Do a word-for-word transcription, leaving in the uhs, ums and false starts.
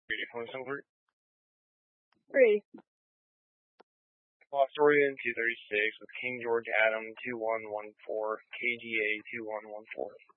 Phone number. Ready. Flostorian two thirty-six with King George Adam two one one four, K G A two one one four.